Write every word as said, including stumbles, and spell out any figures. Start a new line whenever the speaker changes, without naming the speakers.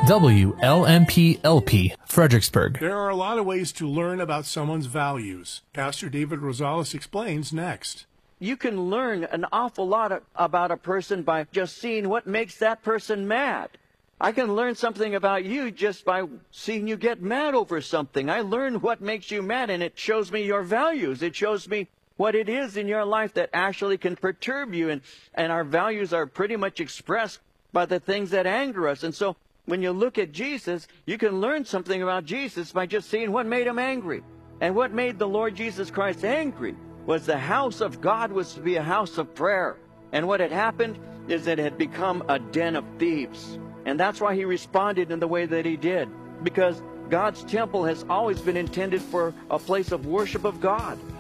W L M P L P, Fredericksburg.
There are a lot of ways to learn about someone's values. Pastor David Rosales explains next.
You can learn an awful lot about a person by just seeing what makes that person mad. I can learn something about you just by seeing you get mad over something. I learn what makes you mad, and it shows me your values. It shows me what it is in your life that actually can perturb you. And, and our values are pretty much expressed by the things that anger us. And so when you look at Jesus, you can learn something about Jesus by just seeing what made him angry. And what made the Lord Jesus Christ angry was the house of God was to be a house of prayer. And what had happened is that it had become a den of thieves. And that's why he responded in the way that he did. Because God's temple has always been intended for a place of worship of God.